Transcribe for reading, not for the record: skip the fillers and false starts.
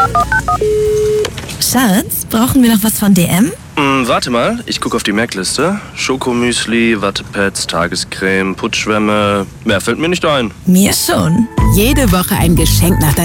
Schatz, brauchen wir noch was von DM? Warte mal, ich gucke auf die Merkliste. Schokomüsli, Wattepads, Tagescreme, Putzschwämme. Mehr fällt mir nicht ein. Mir schon. Jede Woche ein Geschenk nach